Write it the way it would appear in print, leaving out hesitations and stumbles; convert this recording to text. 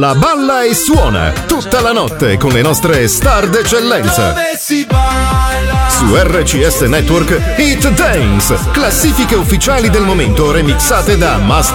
La balla e suona tutta la notte con le nostre star d'eccellenza. Su RCS Network Hit Dance, classifiche ufficiali del momento remixate da Master